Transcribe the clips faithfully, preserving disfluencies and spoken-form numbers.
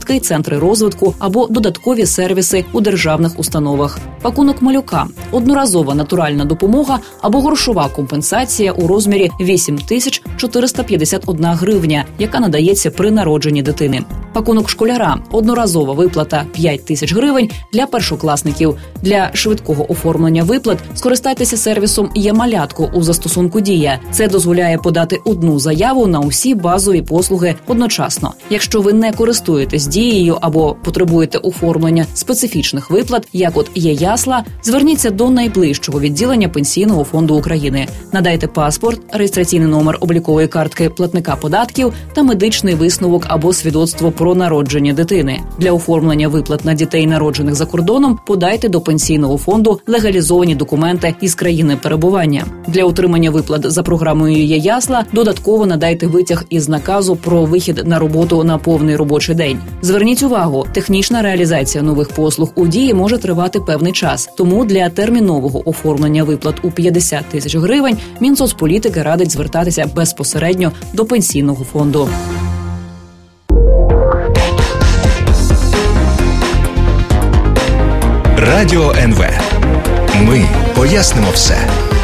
гуртожитки, центри розвитку або додаткові сервіси у державних установах. Пакунок малюка – одноразова натуральна допомога або грошова компенсація у розмірі вісім тисяч чотириста п'ятдесят одна гривня, яка надається при народженні дитини. Пакунок школяра – одноразова виплата п'ять тисяч гривень для першокласників. Для швидкого оформлення виплат скористайтеся сервісом «Є-малятко» у застосунку «Дія». Це дозволяє подати одну заяву на усі базові послуги одночасно. Якщо ви не користуєтесь «Дією» або потребуєте оформлення специфічних виплат, як от «Є-ясла», зверніться до найближчого відділення Пенсійного фонду України. Надайте паспорт, реєстраційний номер облікової картки платника податків та медичний висновок або свідоцтво про народження дитини. Для оформлення виплат на дітей, народжених за кордоном, подайте до Пенсійного фонду легалізовані документи із країни перебування. Для отримання виплат за програмою «Є-ясла» додатково надайте витяг із наказу про вихід на роботу на повний робочий день. Зверніть увагу, технічна реалізація нових послуг у «Дії» може тривати певний час. Тому для термінового оформлення виплат у п'ятдесят тисяч гривень Мінсоцполітики радить звертатися безпосередньо до Пенсійного фонду. Радіо ен ве. Ми пояснимо все.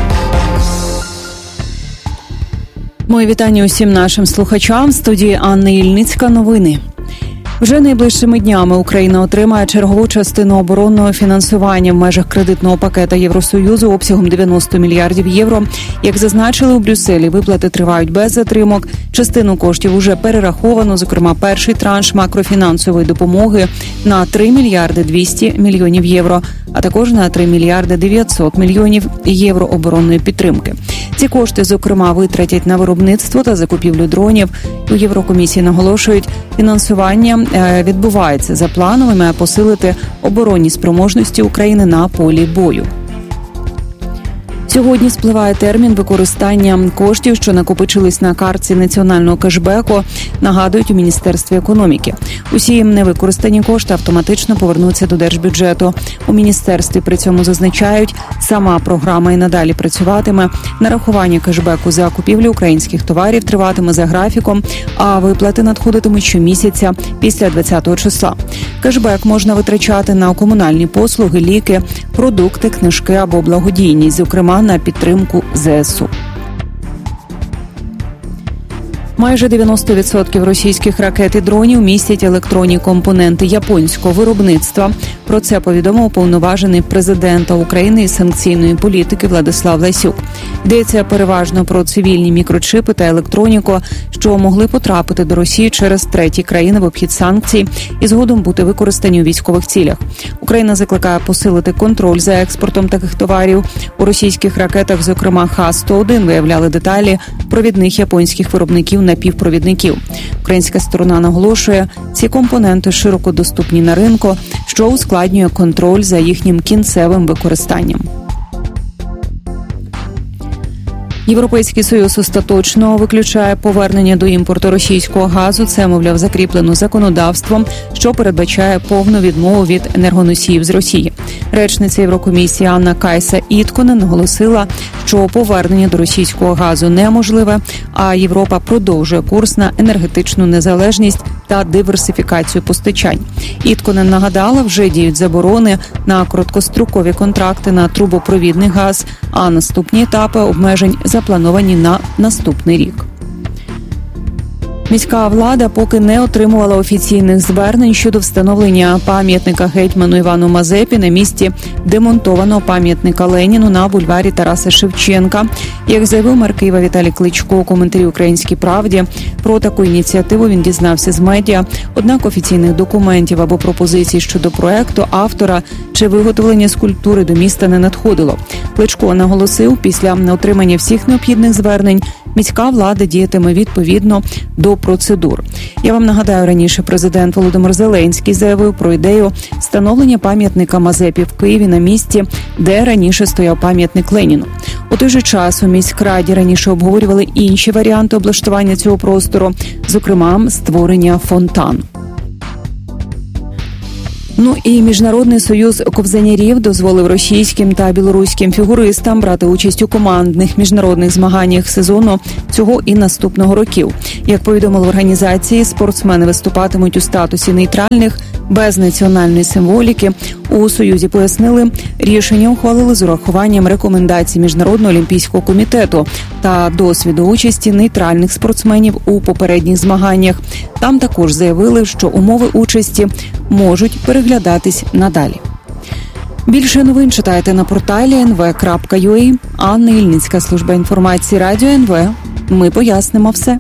Моє вітання усім нашим слухачам. В студії Анна Ільницька. Новини. Вже найближчими днями Україна отримає чергову частину оборонного фінансування в межах кредитного пакета Євросоюзу обсягом дев'яносто мільярдів євро. Як зазначили у Брюсселі, виплати тривають без затримок. Частину коштів уже перераховано, зокрема перший транш макрофінансової допомоги на три мільярди двісті мільйонів євро, а також на три мільярди дев'ятсот мільйонів євро оборонної підтримки. Ці кошти, зокрема, витратять на виробництво та закупівлю дронів. У Єврокомісії наголошують, фінансування відбувається за планом і має посилити оборонні спроможності України на полі бою. Сьогодні спливає термін використання коштів, що накопичились на картці національного кешбеку, нагадують у Міністерстві економіки. Усі невикористані кошти автоматично повернуться до держбюджету. У міністерстві при цьому зазначають, сама програма і надалі працюватиме. Нарахування кешбеку за купівлю українських товарів триватиме за графіком, а виплати надходитимуть щомісяця після двадцятого числа. Кешбек можна витрачати на комунальні послуги, ліки, продукти, книжки або благодійність, зокрема на підтримку зе ес у. Майже дев'яносто відсотків російських ракет і дронів містять електронні компоненти японського виробництва. Про це повідомив уповноважений президента України із санкційної політики Владислав Лесюк. Йдеться переважно про цивільні мікрочипи та електроніку, що могли потрапити до Росії через треті країни в обхід санкцій і згодом бути використані у військових цілях. Україна закликає посилити контроль за експортом таких товарів. У російських ракетах, зокрема Х сто один, виявляли деталі провідних японських виробників напівпровідників. Українська сторона наголошує, ці компоненти широко доступні на ринку, що ускладнює контроль за їхнім кінцевим використанням. Європейський Союз остаточно виключає повернення до імпорту російського газу. Це, мовляв, закріплено законодавством, що передбачає повну відмову від енергоносіїв з Росії. Речниця Єврокомісії Анна Кайса Ітконен наголосила, що повернення до російського газу неможливе, а Європа продовжує курс на енергетичну незалежність та диверсифікацію постачань. Ітконен нагадала, вже діють заборони на короткострокові контракти на трубопровідний газ, а наступні етапи обмежень заплановані на наступний рік. Міська влада поки не отримувала офіційних звернень щодо встановлення пам'ятника гетьману Івану Мазепі на місці демонтованого пам'ятника Леніну на бульварі Тараса Шевченка. Як заявив мер Києва Віталій Кличко у коментарі «Українській правді», про таку ініціативу він дізнався з медіа, однак офіційних документів або пропозицій щодо проекту, автора чи виготовлення скульптури до міста не надходило. Кличко наголосив, після отримання всіх необхідних звернень міська влада діятиме відповідно до процедур. Я вам нагадаю, раніше президент Володимир Зеленський заявив про ідею встановлення пам'ятника Мазепі в Києві на місці, де раніше стояв пам'ятник Леніну. У той же час у міськраді раніше обговорювали інші варіанти облаштування цього простору, зокрема створення фонтану. Ну і Міжнародний союз ковзанярів дозволив російським та білоруським фігуристам брати участь у командних міжнародних змаганнях сезону цього і наступного років. Як повідомили в організації, спортсмени виступатимуть у статусі нейтральних, без національної символіки. У Союзі пояснили, рішення ухвалили з урахуванням рекомендацій Міжнародного олімпійського комітету та досвіду участі нейтральних спортсменів у попередніх змаганнях. Там також заявили, що умови участі можуть переглядатись надалі. Більше новин читайте на порталі ен ве крапка ю а. Анна Ільницька, служба інформації Радіо ен ве. Ми пояснимо все.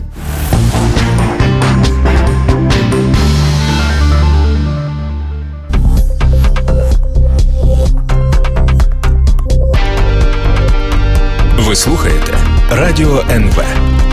Ви слухаєте Радіо ен ве.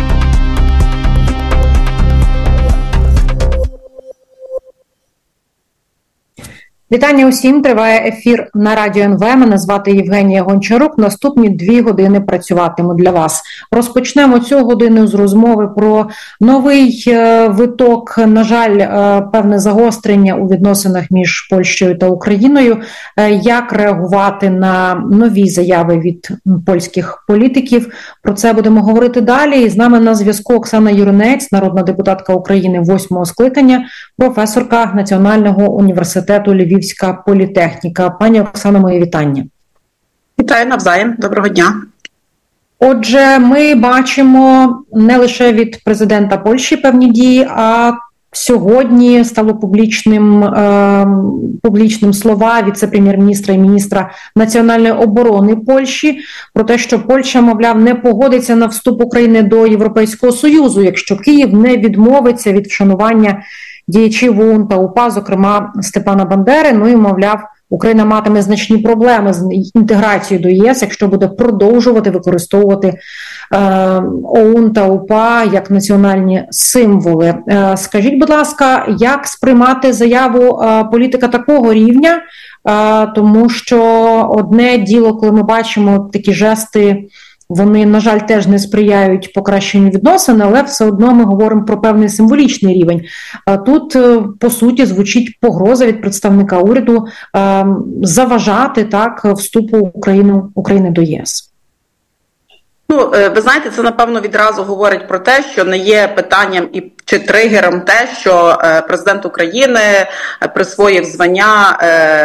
Вітання усім. Триває ефір на Радіо ен ве. Мене звати Євгенія Гончарук. Наступні дві години працюватиму для вас. Розпочнемо цю годину з розмови про новий виток, на жаль, певне загострення у відносинах між Польщею та Україною. Як реагувати на нові заяви від польських політиків? Про це будемо говорити далі. І з нами на зв'язку Оксана Юринець, народна депутатка України восьмого скликання, професорка Національного університету Львів. Політехніка. Пані Оксано, мої вітання. Вітаю навзаєм. Доброго дня. Отже, ми бачимо не лише від президента Польщі певні дії, а сьогодні стало публічним, е, публічним слова віце-прем'єр-міністра і міністра національної оборони Польщі про те, що Польща, мовляв, не погодиться на вступ України до Європейського Союзу, якщо Київ не відмовиться від вшанування діячів ОУН та УПА, зокрема Степана Бандери. Ну і, мовляв, Україна матиме значні проблеми з інтеграцією до ЄС, якщо буде продовжувати використовувати е, ОУН та УПА як національні символи. Е, скажіть, будь ласка, як сприймати заяву е, політика такого рівня? Е, тому що одне діло, коли ми бачимо такі жести, вони, на жаль, теж не сприяють покращенню відносин, але все одно ми говоримо про певний символічний рівень. Тут, по суті, звучить погроза від представника уряду заважати так вступу України, України до ЄС. Ну, ви знаєте, це, напевно, відразу говорить про те, що не є питанням і чи тригером те, що президент України присвоїв звання,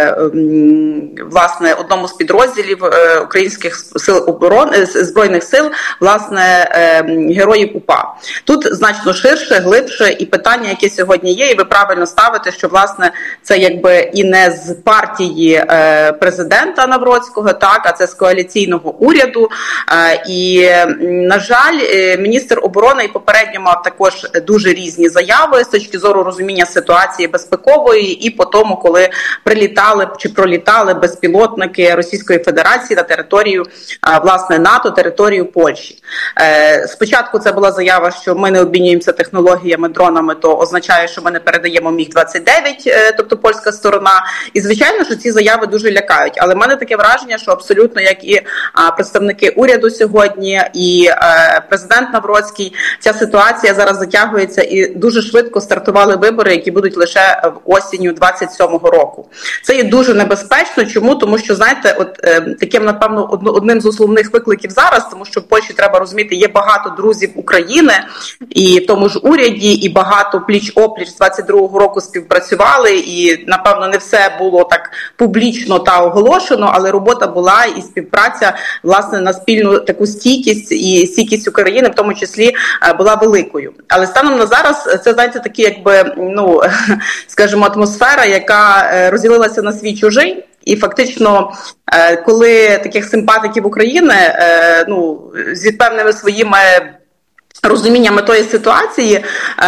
власне, одному з підрозділів українських сил оборони, збройних сил, власне, героїв УПА. Тут значно ширше, глибше, і питання, яке сьогодні є, і ви правильно ставите, що, власне, це якби і не з партії президента Навроцького, так, а це з коаліційного уряду. І, на жаль, міністр оборони і попередньо мав також дуже різні заяви з точки зору розуміння ситуації безпекової і по тому, коли прилітали чи пролітали безпілотники Російської Федерації на територію, власне, НАТО, територію Польщі. Спочатку це була заява, що ми не обмінюємося технологіями, дронами, то означає, що ми не передаємо міг двадцять дев'ять, тобто польська сторона. І, звичайно, що ці заяви дуже лякають. Але в мене таке враження, що абсолютно, як і представники уряду сьогодні, і президент Навроцький, ця ситуація зараз затягується і дуже швидко стартували вибори, які будуть лише осінню двадцять сьомого року. Це є дуже небезпечно. Чому? Тому що, знаєте, от е, таким, напевно, одним з основних викликів зараз, тому що в Польщі, треба розуміти, є багато друзів України, і в тому ж уряді, і багато пліч-опліч з двадцять другого року співпрацювали, і, напевно, не все було так публічно та оголошено, але робота була і співпраця, власне, на спільну таку стійкість і стійкість України, в тому числі, була великою. Але станом на зараз це, знаєте, такі, якби, ну, скажімо, атмосфера, яка розділилася на свій чужий. І фактично, коли таких симпатиків України, ну, з певними своїми розуміннями тої ситуації,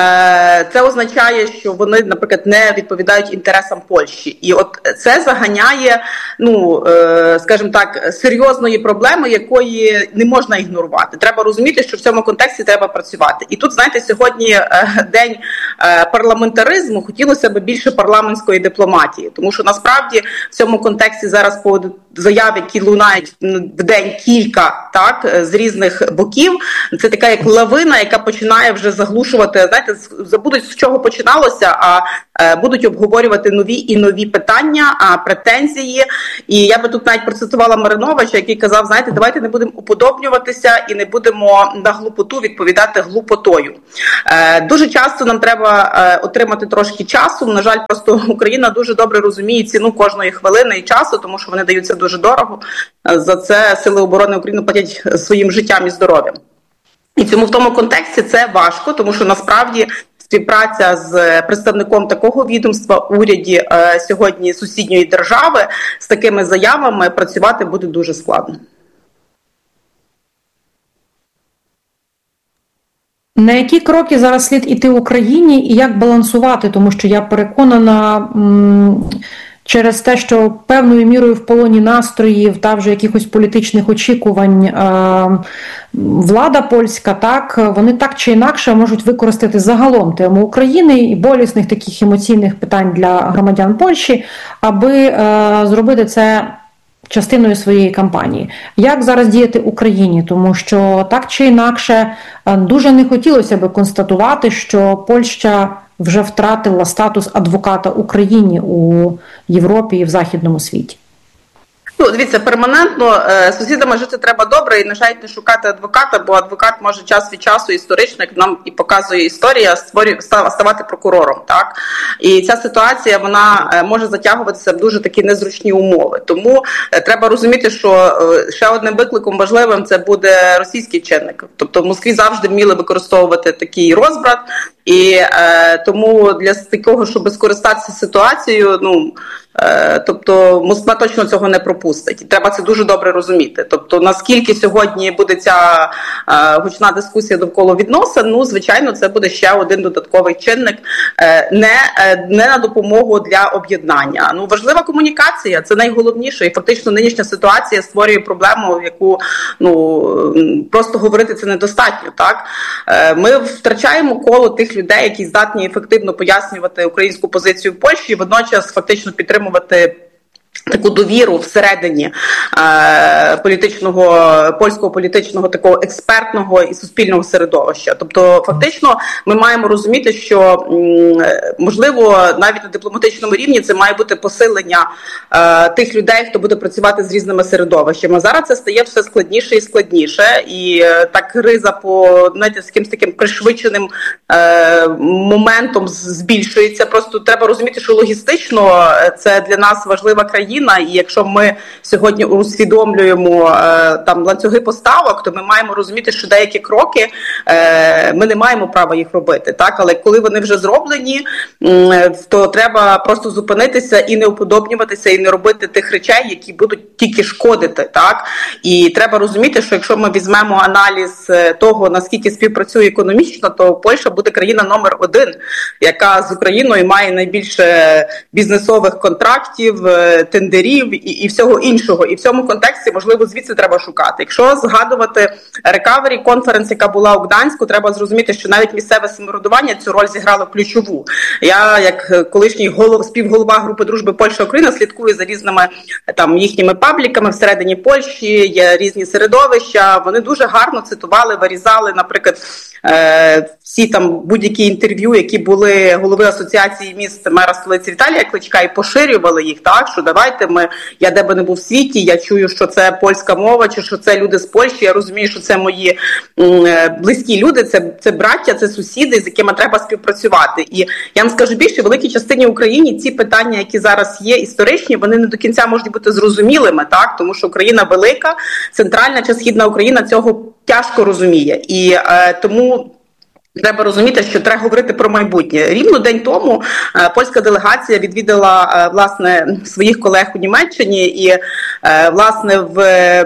це означає, що вони, наприклад, не відповідають інтересам Польщі. І от це заганяє, ну, скажімо так, серйозної проблеми, якої не можна ігнорувати. Треба розуміти, що в цьому контексті треба працювати. І тут, знаєте, сьогодні день парламентаризму, хотілося б більше парламентської дипломатії. Тому що, насправді, в цьому контексті зараз по заяв, які лунають в день кілька, так, з різних боків, це така як лавина лавина, яка починає вже заглушувати, знаєте, забудуть, з чого починалося, а е, будуть обговорювати нові і нові питання, а претензії. І я би тут навіть процитувала Мариновича, який казав, знаєте, давайте не будемо уподобнюватися і не будемо на глупоту відповідати глупотою. Е, дуже часто нам треба е, отримати трошки часу. На жаль, просто Україна дуже добре розуміє ціну кожної хвилини і часу, тому що вони даються дуже дорого. За це Сили оборони України платять своїм життям і здоров'ям. І цьому в тому контексті це важко, тому що насправді співпраця з представником такого відомства в уряді е, сьогодні сусідньої держави з такими заявами працювати буде дуже складно. На які кроки зараз слід іти Україні і як балансувати? Тому що я переконана м- через те, що певною мірою в полоні настроїв та вже якихось політичних очікувань е- влада польська, так, вони так чи інакше можуть використати загалом тему України і болісних таких емоційних питань для громадян Польщі, аби е- зробити це частиною своєї кампанії. Як зараз діяти Україні? Тому що так чи інакше дуже не хотілося би констатувати, що Польща вже втратила статус адвоката Україні у Європі і в західному світі. Ну, дивіться, перманентно е, сусідами жити треба добре і не жаль не шукати адвоката, бо адвокат може час від часу історично, як нам і показує історія, створює, ставати прокурором, так? І ця ситуація, вона е, може затягуватися в дуже такі незручні умови. Тому е, треба розуміти, що е, ще одним викликом важливим це буде російський чинник. Тобто в Москві завжди вміли використовувати такий розбрат, і е, тому для такого, щоб скористатися ситуацією, ну, е, тобто Москва точно цього не пропустить. І треба це дуже добре розуміти. Тобто наскільки сьогодні буде ця е, гучна дискусія довкола відносин, ну, звичайно, це буде ще один додатковий чинник, е, не, е, не на допомогу для об'єднання. Ну, важлива комунікація, це найголовніше. І фактично нинішня ситуація створює проблему, яку, ну, просто говорити це недостатньо, так? Е, ми втрачаємо коло тих людей, які здатні ефективно пояснювати українську позицію в Польщі і водночас фактично підтримувати таку довіру всередині е, політичного, польського політичного такого експертного і суспільного середовища. Тобто, фактично, ми маємо розуміти, що, м, можливо, навіть на дипломатичному рівні це має бути посилення е, тих людей, хто буде працювати з різними середовищами. Зараз це стає все складніше і складніше, і е, так риза по, знаєте, з якимось таким пришвидшеним е, моментом збільшується. Просто треба розуміти, що логістично це для нас важлива країна, і якщо ми сьогодні усвідомлюємо е, там ланцюги поставок, то ми маємо розуміти, що деякі кроки е, ми не маємо права їх робити, так? Але коли вони вже зроблені, е, то треба просто зупинитися і не уподобнюватися, і не робити тих речей, які будуть тільки шкодити, так? І треба розуміти, що якщо ми візьмемо аналіз того, наскільки співпрацює економічно, то Польща буде країна номер один, яка з Україною має найбільше бізнесових контрактів, тендерів і, і всього іншого. І в цьому контексті, можливо, звідси треба шукати. Якщо згадувати Recovery Conference, яка була у Гданську, треба зрозуміти, що навіть місцеве самоврядування цю роль зіграло ключову. Я, як колишній голов, співголова групи дружби Польща-Україна, слідкую за різними там їхніми пабліками всередині Польщі, є різні середовища. Вони дуже гарно цитували, вирізали, наприклад, е, всі там будь-які інтерв'ю, які були голови асоціації міст мера столиці Віталія Кличка, і поширювали їх, так, що давайте ми, я де би не був в світі, я чую, що це польська мова, чи що це люди з Польщі, я розумію, що це мої м, близькі люди, це, це браття, це сусіди, з якими треба співпрацювати. І я вам скажу більше, в великій частині України ці питання, які зараз є історичні, вони не до кінця можуть бути зрозумілими, так, тому що Україна велика, центральна чи східна Україна цього тяжко розуміє. І е, тому треба розуміти, що треба говорити про майбутнє. Рівно день тому е, польська делегація відвідала е, власне своїх колег у Німеччині і е, власне в,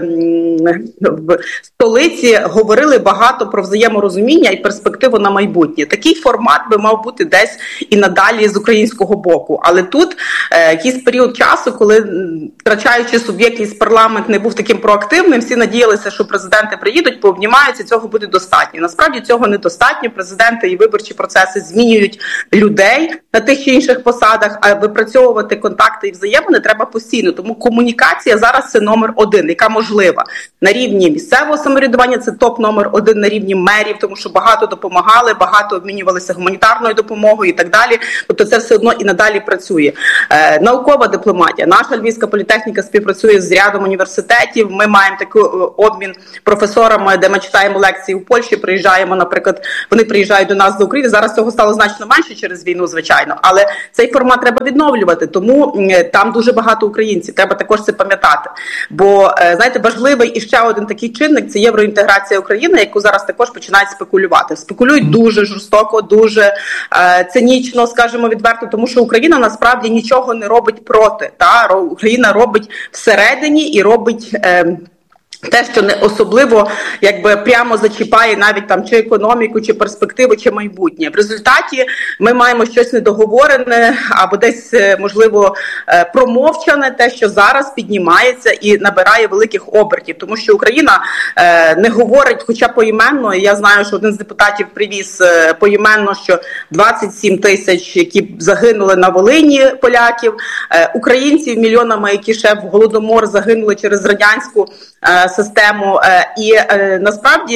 в столиці говорили багато про взаєморозуміння і перспективу на майбутнє. Такий формат би мав бути десь і надалі з українського боку. Але тут е, якийсь період часу, коли, втрачаючи суб'єктність, парламент не був таким проактивним, всі надіялися, що президенти приїдуть, пообнімаються, цього буде достатньо. Насправді цього недостатньо. Президенти і виборчі процеси змінюють людей на тих чи інших посадах, а випрацьовувати контакти і взаємини треба постійно. Тому комунікація зараз це номер один, яка можлива. На рівні місцевого самоврядування це топ номер один на рівні мерів, тому що багато допомагали, багато обмінювалися гуманітарною допомогою і так далі. Тобто це все одно і надалі працює. Е, наукова дипломатія. Наша Львівська політехніка співпрацює з рядом університетів. Ми маємо такий обмін професорами, де ми читаємо лекції в Польщі, приїжджаємо, наприклад, вони приїжджають до нас до України. Зараз цього стало значно менше через війну, звичайно, але цей формат треба відновлювати, тому там дуже багато українців, треба також це пам'ятати. Бо, знаєте, важливий і ще один такий чинник – це євроінтеграція України, яку зараз також починають спекулювати. Спекулюють дуже жорстоко, дуже е, цинічно, скажімо відверто, тому що Україна насправді нічого не робить проти. Та? Україна робить всередині і робить... Е, те, що не особливо якби прямо зачіпає навіть там чи економіку, чи перспективу, чи майбутнє. В результаті ми маємо щось недоговорене або десь, можливо, промовчане, те, що зараз піднімається і набирає великих обертів. Тому що Україна е, не говорить, хоча поіменно, я знаю, що один з депутатів привіз е, поіменно, що двадцять сім тисяч, які загинули на Волині поляків, е, українців мільйонами, які ще в Голодомор загинули через радянську е, систему. І насправді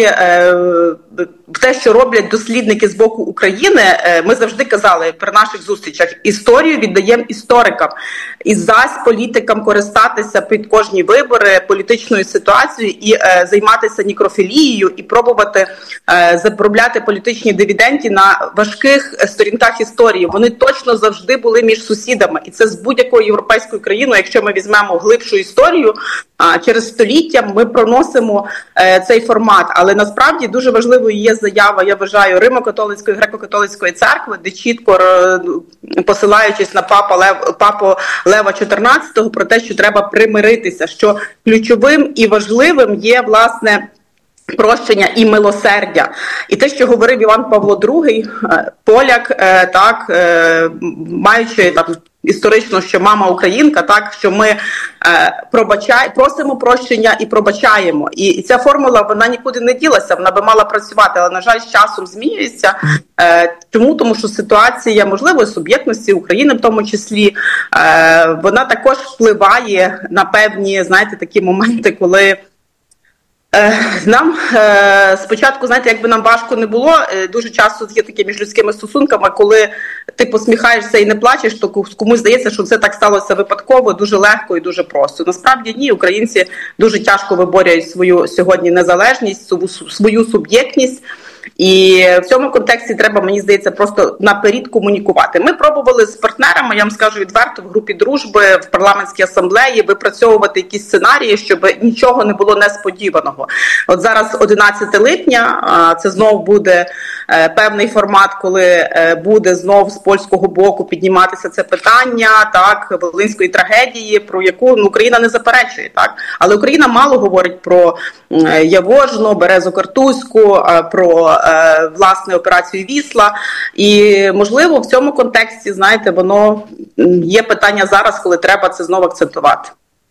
те, що роблять дослідники з боку України, ми завжди казали при наших зустрічах, історію віддаємо історикам. І зась політикам користатися під кожні вибори політичною ситуацією і займатися нікрофілією і пробувати заробляти політичні дивіденди на важких сторінках історії. Вони точно завжди були між сусідами. І це з будь-якою європейською країною, якщо ми візьмемо глибшу історію, через століття ми проносимо е, цей формат. Але насправді дуже важливою є заява, я вважаю, Римо-католицької, греко-католицької церкви, де чітко, е, посилаючись на папа Лев, папу Лева чотирнадцятого, про те, що треба примиритися, що ключовим і важливим є, власне, прощення і милосердя. І те, що говорив Іван Павло другий, поляк, е, так, е, маючи там історично, що мама українка, так, що ми е, пробачаємо, просимо прощення і пробачаємо. І, і ця формула, вона нікуди не ділася, вона би мала працювати, але, на жаль, з часом змінюється. Е, чому? Тому що ситуація, можливо, суб'єктності України в тому числі, е, вона також впливає на певні, знаєте, такі моменти, коли нам е, спочатку, знаєте, якби нам важко не було, е, дуже часто є таке між людськими стосунками, коли ти посміхаєшся і не плачеш, то комусь здається, що це так сталося випадково, дуже легко і дуже просто. Насправді ні, українці дуже тяжко виборюють свою сьогодні незалежність, свою, свою суб'єктність. І в цьому контексті треба, мені здається, просто наперед комунікувати. Ми пробували з партнерами, я вам скажу відверто, в групі дружби, в парламентській асамблеї випрацьовувати якісь сценарії, щоб нічого не було несподіваного. От зараз одинадцяте липня, це знову буде певний формат, коли буде знов з польського боку підніматися це питання, так, волинської трагедії, про яку ну, Україна не заперечує, так. Але Україна мало говорить про Явожну, Березу-Картузьку, про власне операцію Вісла. І, можливо, в цьому контексті, знаєте, воно є питання зараз, коли треба це знову акцентувати.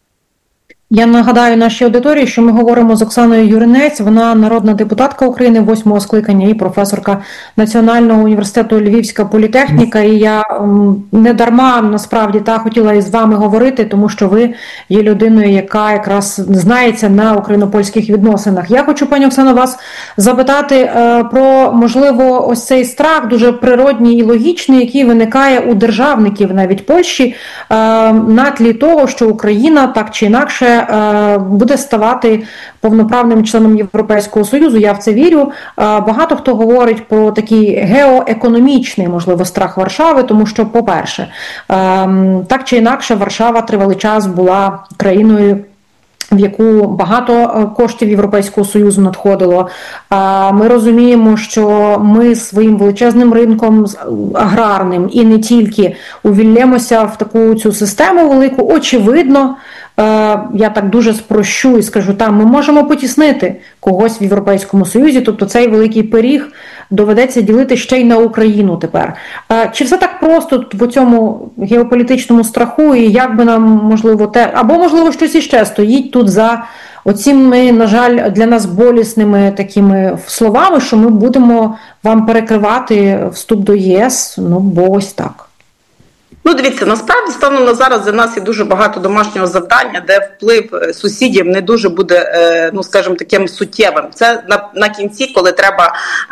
Я нагадаю нашій аудиторії, що ми говоримо з Оксаною Юринець, вона народна депутатка України восьмого скликання і професорка Національного університету Львівська політехніка. І я не дарма, насправді, та хотіла із вами говорити, тому що ви є людиною, яка якраз знається на україно-польських відносинах. Я хочу, пані Оксано, вас запитати е, про, можливо, ось цей страх, дуже природній і логічний, який виникає у державників навіть Польщі, е, на тлі того, що Україна так чи інакше буде ставати повноправним членом Європейського Союзу, я в це вірю. Багато хто говорить про такий геоекономічний, можливо, страх Варшави, тому що, по-перше, так чи інакше Варшава тривалий час була країною, в яку багато коштів Європейського Союзу надходило. Ми розуміємо, що ми своїм величезним ринком аграрним і не тільки увільнемося в таку цю систему велику. Очевидно, я так дуже спрощу і скажу, там ми можемо потіснити когось в Європейському Союзі, тобто цей великий пиріг доведеться ділити ще й на Україну тепер. Чи все так просто в цьому геополітичному страху, і як би нам, можливо, те, або, можливо, щось іще стоїть тут за оціми, на жаль, для нас болісними такими словами, що ми будемо вам перекривати вступ до ЄС, ну, бо ось так. Ну, дивіться, насправді, станом на зараз для нас є дуже багато домашнього завдання, де вплив сусідів не дуже буде, ну, скажімо, таким суттєвим. Це на, на кінці, коли треба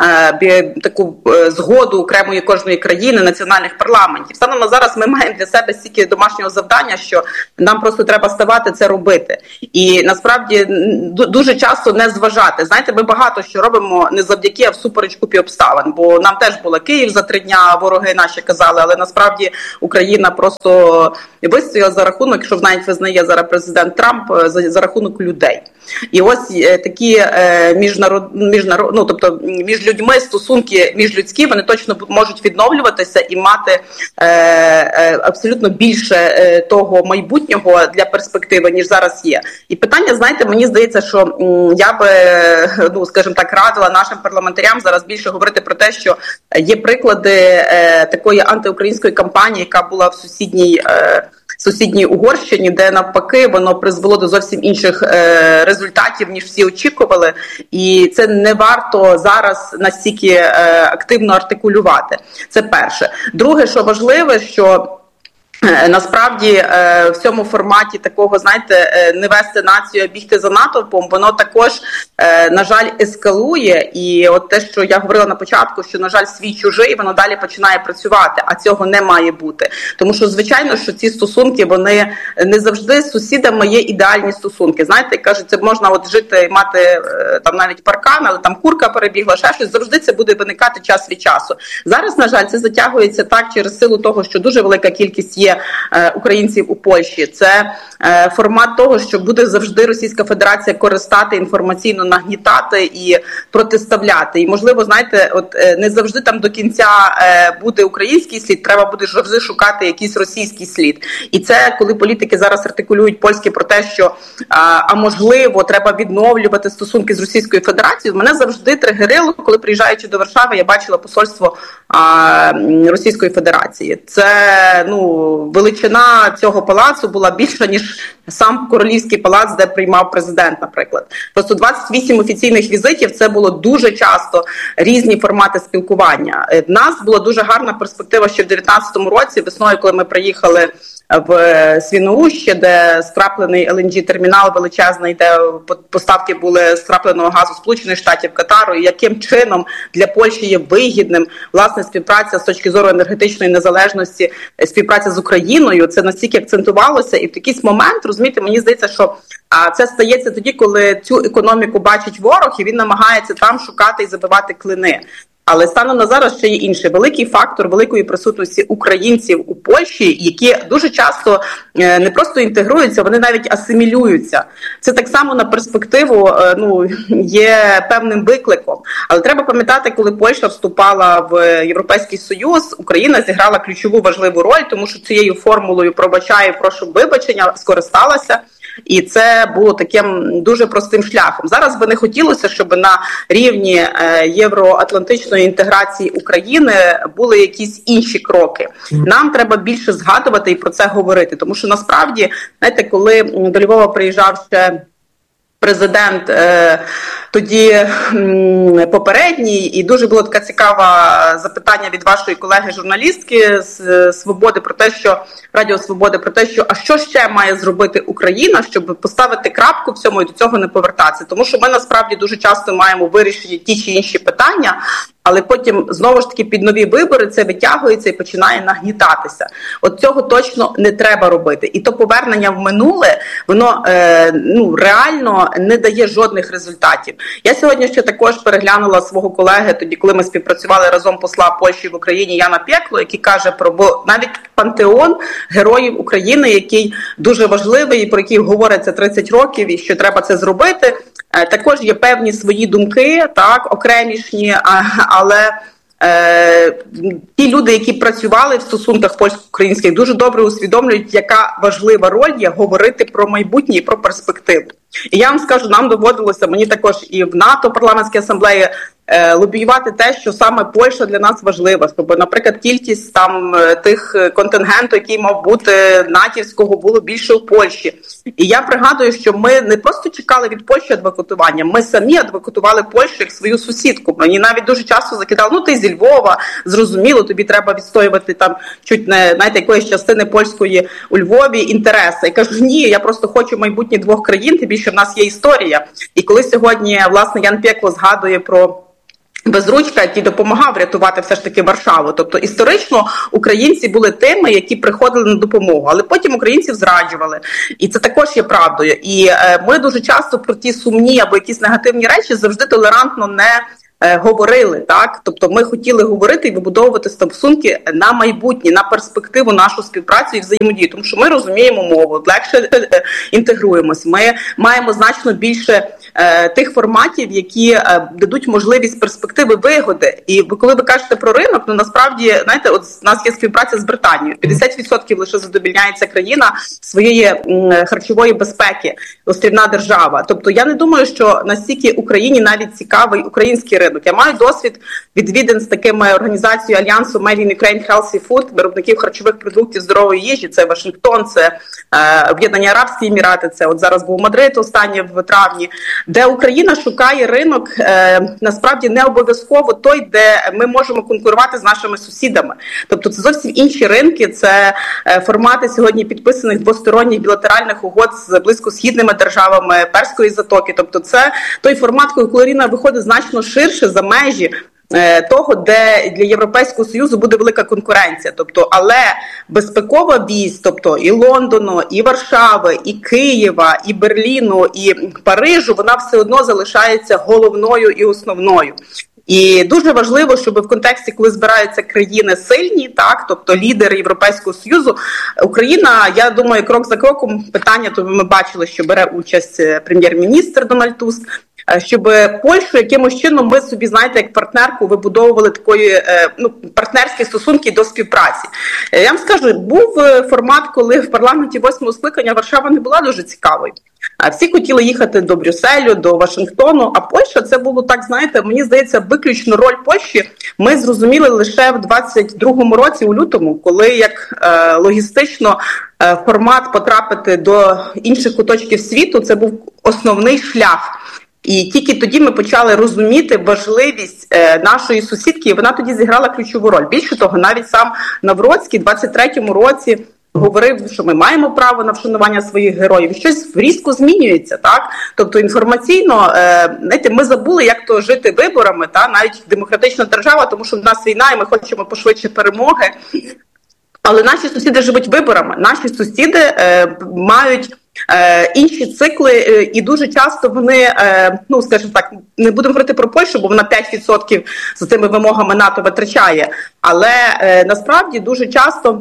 е, таку згоду окремої кожної країни, національних парламентів. Станом на зараз ми маємо для себе стільки домашнього завдання, що нам просто треба ставати це робити. І насправді дуже часто не зважати. Знаєте, ми багато що робимо не завдяки, а всупереч купі обставин. Бо нам теж було Київ за три дня, вороги наші казали, але насправді Україна просто вистояла за рахунок, що навіть визнає зараз президент Трамп, за, за рахунок людей. І ось е, такі е, міжнарод, міжнарод, ну, тобто між людьми стосунки міжлюдські, вони точно можуть відновлюватися і мати е, е, абсолютно більше е, того майбутнього для перспективи, ніж зараз є. І питання, знаєте, мені здається, що м, я би, ну, скажімо так, радила нашим парламентарям зараз більше говорити про те, що є приклади е, такої антиукраїнської кампанії, яка була в сусідній е, сусідній Угорщині, де навпаки воно призвело до зовсім інших е, результатів, ніж всі очікували. І це не варто зараз настільки е, активно артикулювати. Це перше. Друге, що важливе, що насправді в цьому форматі такого, знаєте, не вести націю, а бігти за натовпом, воно також, на жаль, ескалує. І от те, що я говорила на початку, що, на жаль, свій-чужий, воно далі починає працювати, а цього не має бути. Тому що, звичайно, що ці стосунки, вони не завжди з сусідами є ідеальні стосунки. Знаєте, кажуть, це можна от жити і мати там навіть паркан, але там курка перебігла, ще щось, завжди це буде виникати час від часу. Зараз, на жаль, це затягується так через силу того, що дуже велика кількість є українців у Польщі. Це е, формат того, що буде завжди Російська Федерація користати, інформаційно нагнітати і протиставляти. І, можливо, знаєте, от е, не завжди там до кінця е, буде український слід, треба буде завжди шукати якийсь російський слід. І це, коли політики зараз артикулюють польські про те, що а, а можливо, треба відновлювати стосунки з Російською Федерацією, мене завжди тригерило, коли приїжджаючи до Варшави, я бачила посольство а, Російської Федерації. Це, ну, величина цього палацу була більша, ніж сам Королівський палац, де приймав президент, наприклад. Просто двадцять вісім офіційних візитів, це було дуже часто різні формати спілкування. В нас була дуже гарна перспектива ще в дев'ятнадцятому році, весною, коли ми приїхали в Свіноуще, де скраплений ел ен джі-термінал величезний, де поставки були скрапленого газу Сполучених Штатів, Катару, і яким чином для Польщі є вигідним, власне, співпраця з точки зору енергетичної незалежності, співпраця з Україною, це настільки акцентувалося, і в такий момент, розумієте, мені здається, що а це стається тоді, коли цю економіку бачить ворог, і він намагається там шукати і забивати клини. Але станом на зараз ще є інший великий фактор великої присутності українців у Польщі, які дуже часто не просто інтегруються, вони навіть асимілюються. Це так само на перспективу, ну, є певним викликом. Але треба пам'ятати, коли Польща вступала в Європейський Союз, Україна зіграла ключову важливу роль, тому що цією формулою «пробачаю, прошу вибачення» скористалася. І це було таким дуже простим шляхом. Зараз би не хотілося, щоб на рівні євроатлантичної інтеграції України були якісь інші кроки. Нам треба більше згадувати і про це говорити. Тому що насправді, знаєте, коли до Львова приїжджав ще президент е, тоді м, попередній, і дуже було таке цікаве запитання від вашої колеги-журналістки з «Свободи» про те, що Радіо Свободи, про те, що а що ще має зробити Україна, щоб поставити крапку в цьому і до цього не повертатися. Тому що ми насправді дуже часто маємо вирішити ті чи інші питання, але потім, знову ж таки, під нові вибори це витягується і починає нагнітатися. От цього точно не треба робити. І то повернення в минуле, воно е, ну, реально не дає жодних результатів. Я сьогодні ще також переглянула свого колеги, тоді, коли ми співпрацювали разом посла Польщі в Україні Яна Пєкло, який каже про, бо навіть пантеон героїв України, який дуже важливий, і про який говориться тридцять років, і що треба це зробити. Також є певні свої думки, так, окремішні, але е, ті люди, які працювали в стосунках польсько-українських, дуже добре усвідомлюють, яка важлива роль є говорити про майбутнє і про перспективу. І я вам скажу, нам доводилося, мені також і в НАТО парламентській асамблеї, лобіювати те, що саме Польща для нас важлива, щоб, наприклад, кількість там тих контингенту, який мав бути натівського, було більше у Польщі. І я пригадую, що ми не просто чекали від Польщі адвокатування, ми самі адвокатували Польщу як свою сусідку. Мені навіть дуже часто закидали, ну ти зі Львова, зрозуміло, тобі треба відстоювати там чуть не, знаєте, якоїсь частини польської у Львові інтереси. Я кажу, ні, я просто хочу майбутнє двох країн, тим більше в нас є історія. І коли сьогодні, власне, Ян Пєкло згадує про Безручка, який допомагав рятувати все ж таки Варшаву. Тобто історично українці були тими, які приходили на допомогу, але потім українців зраджували. І це також є правдою. І е, ми дуже часто про ті сумні або якісь негативні речі завжди толерантно не е, говорили. Так? Тобто ми хотіли говорити і вибудовувати стосунки на майбутнє, на перспективу нашу співпрацю і взаємодію. Тому що ми розуміємо мову, легше е, інтегруємось. Ми маємо значно більше е, тих форматів, які е, дадуть можливість перспективи вигоди. І коли ви кажете про ринок, ну насправді, знаєте, от у нас є співпраця з Британією. п'ятдесят відсотків лише задовільняється країна своєї м, харчової безпеки, острівна держава. Тобто я не думаю, що настільки Україні навіть цікавий український ринок. Я маю досвід відвідин з такими організацією Альянсу Made in Ukraine Healthy Food, виробників харчових продуктів здорової їжі. Це Вашингтон, це е, Об'єднані Арабські Емірати, це от зараз був Мадрид останнє в травні, де Україна шукає ринок, е, насправді не обов'язково той, де ми можемо конкурувати з нашими сусідами. Тобто це зовсім інші ринки, це е, формати сьогодні підписаних двосторонніх білатеральних угод з близькосхідними державами Перської затоки. Тобто це той формат, коли Україна виходить значно ширше за межі того, де для Європейського Союзу буде велика конкуренція. Тобто, але безпекова вісь, тобто і Лондону, і Варшави, і Києва, і Берліну, і Парижу, вона все одно залишається головною і основною. І дуже важливо, щоб в контексті, коли збираються країни сильні, так, тобто лідери Європейського Союзу, Україна, я думаю, крок за кроком питання, то ми бачили, що бере участь прем'єр-міністр Дональд Туск, щоб Польщу якимось чином ми собі, знаєте, як партнерку вибудовували такої, ну, партнерські стосунки до співпраці. Я вам скажу, був формат, коли в парламенті восьмого скликання Варшава не була дуже цікавою. Всі хотіли їхати до Брюсселю, до Вашингтону, а Польща це було так, знаєте, мені здається, виключно роль Польщі ми зрозуміли лише в двадцять другому році, у лютому, коли як е, логістично е, формат потрапити до інших куточків світу, це був основний шлях. І тільки тоді ми почали розуміти важливість е, нашої сусідки, і вона тоді зіграла ключову роль. Більше того, навіть сам Навроцький в двадцять третьому році говорив, що ми маємо право на вшанування своїх героїв. Щось різко змінюється, так? Тобто інформаційно, е, знаєте, ми забули, як то жити виборами, та? Навіть демократична держава, тому що в нас війна, і ми хочемо пошвидше перемоги. Але наші сусіди живуть виборами. Наші сусіди е, мають Е, інші цикли, е, і дуже часто вони, е, ну, скажімо так, не будемо говорити про Польщу, бо вона п'ять відсотків за цими вимогами НАТО витрачає, але е, насправді дуже часто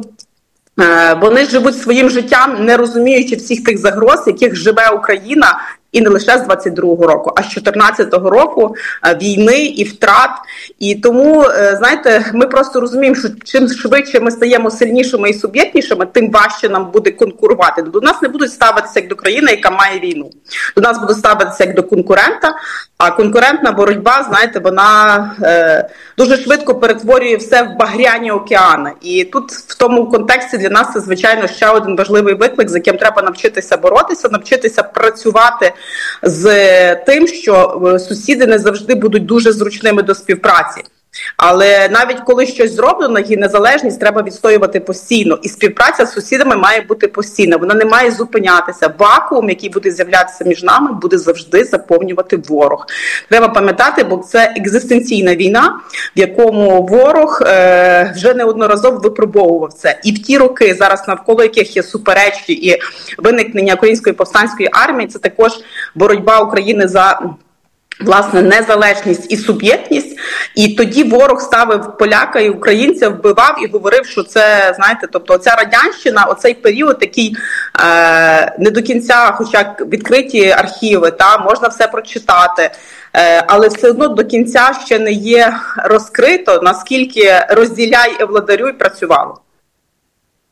е, вони живуть своїм життям, не розуміючи всіх тих загроз, яких живе Україна, і не лише з двадцять другого року, а з чотирнадцятого року війни і втрат. І тому, знаєте, ми просто розуміємо, що чим швидше ми стаємо сильнішими і суб'єктнішими, тим важче нам буде конкурувати. До нас не будуть ставитися як до країни, яка має війну. До нас будуть ставитися як до конкурента, а конкурентна боротьба, знаєте, вона е, дуже швидко перетворює все в багряні океани. І тут в тому контексті для нас це, звичайно, ще один важливий виклик, з яким треба навчитися боротися, навчитися працювати з тим, що сусіди не завжди будуть дуже зручними до співпраці. Але навіть коли щось зроблено, її незалежність треба відстоювати постійно. І співпраця з сусідами має бути постійна. Вона не має зупинятися. Вакуум, який буде з'являтися між нами, буде завжди заповнювати ворог. Треба пам'ятати, бо це екзистенційна війна, в якому ворог е, вже неодноразово випробовував це. І в ті роки, зараз навколо яких є суперечки і виникнення Української повстанської армії, це також боротьба України за, власне, незалежність і суб'єктність. І тоді ворог ставив поляка і українця, вбивав і говорив, що це, знаєте, тобто оця радянщина, оцей період, який е, не до кінця, хоча відкриті архіви, та, можна все прочитати, е, але все одно до кінця ще не є розкрито, наскільки розділяй і владарюй працювало.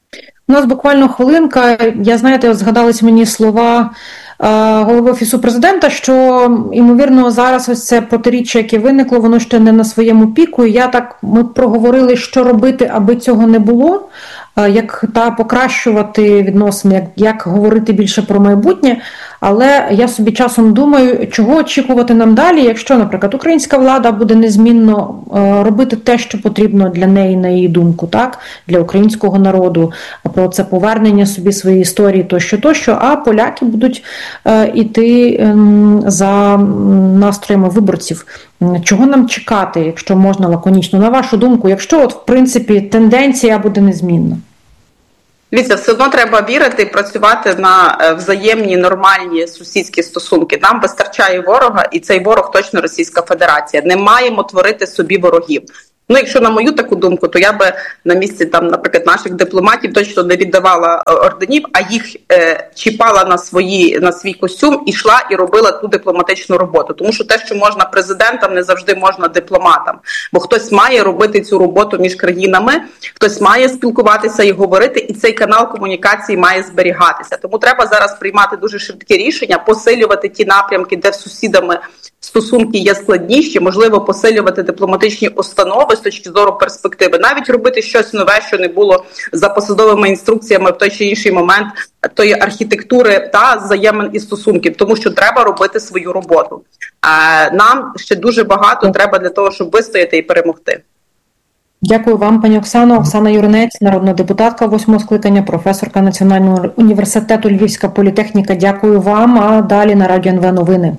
У нас буквально хвилинка. Я, знаєте, згадались мені слова голови Офісу президента, що, ймовірно, зараз ось це протиріччя, яке виникло, воно ще не на своєму піку. І я так, ми проговорили, що робити, аби цього не було, як та покращувати відносини, як, як говорити більше про майбутнє. Але я собі часом думаю, чого очікувати нам далі, якщо, наприклад, українська влада буде незмінно робити те, що потрібно для неї, на її думку, так, для українського народу, про це повернення собі своєї історії, тощо, тощо, а поляки будуть іти за настроями виборців. Чого нам чекати, якщо можна лаконічно? На вашу думку, якщо, от, в принципі, тенденція буде незмінна? Дивіться, все одно треба вірити і працювати на взаємні, нормальні сусідські стосунки. Нам вистачає ворога, і цей ворог точно Російська Федерація. Не маємо творити собі ворогів. Ну, якщо на мою таку думку, то я би на місці, там, наприклад, наших дипломатів точно не віддавала орденів, а їх е, чіпала на свої, на свій костюм, ішла і робила ту дипломатичну роботу. Тому що те, що можна президентам, не завжди можна дипломатам. Бо хтось має робити цю роботу між країнами, хтось має спілкуватися і говорити, і цей канал комунікації має зберігатися. Тому треба зараз приймати дуже швидкі рішення, посилювати ті напрямки, де з сусідами стосунки є складніші, можливо, посилювати дипломатичні установи з точки зору перспективи, навіть робити щось нове, що не було за посадовими інструкціями в той чи інший момент тої архітектури та взаємин і стосунків, тому що треба робити свою роботу. Нам ще дуже багато треба для того, щоб вистояти і перемогти. Дякую вам, пані Оксано. Оксана Юринець, народна депутатка восьмого скликання, професорка Національного університету Львівська політехніка. Дякую вам, а далі на Радіо ен ве новини.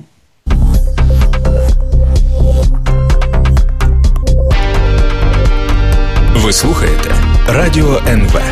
Ви слухаєте Радіо ен ве.